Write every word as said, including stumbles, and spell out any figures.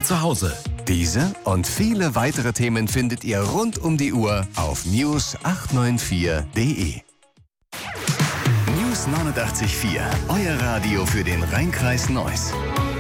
zu Hause. Diese und viele weitere Themen findet ihr rund um die Uhr auf news acht neun vier punkt de. News neunundachtzig Komma vier, euer Radio für den Rheinkreis Neuss.